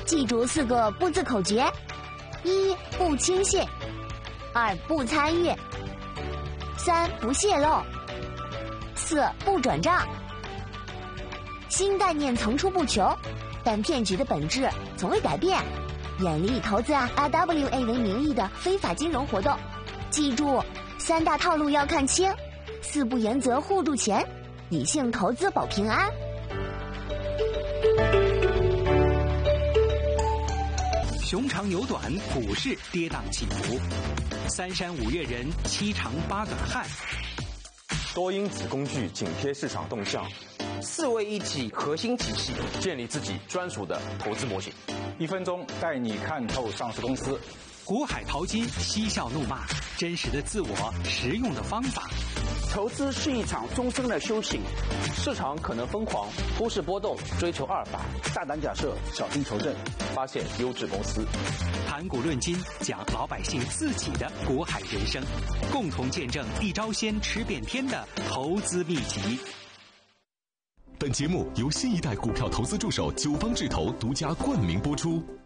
记住4个不字口诀：1. 不轻信；2. 不参与；3. 不泄露；4. 不转账。新概念层出不穷，但骗局的本质从未改变。远离以投资RWA 为名义的非法金融活动。记住3大套路要看清，4不原则护住钱，理性投资保平安。 熊长牛短，股市跌宕起伏；3山5岳人，7长8短汉。 多因子工具紧贴市场动向 ，4位一体核心体系， 建立自己专属的投资模型。 1分钟带你看透上市公司。 股海淘金，嬉笑怒骂，真实的自我，实用的方法。 投资是一场终身的修行， 市场可能疯狂，股市波动，追求阿尔法， 大胆假设，小心求证， 发现优质公司。 谈股论金，讲老百姓自己的股海人生，共同见证一招鲜吃遍天的投资秘籍。 本节目由新一代股票投资助手九方智投独家冠名播出。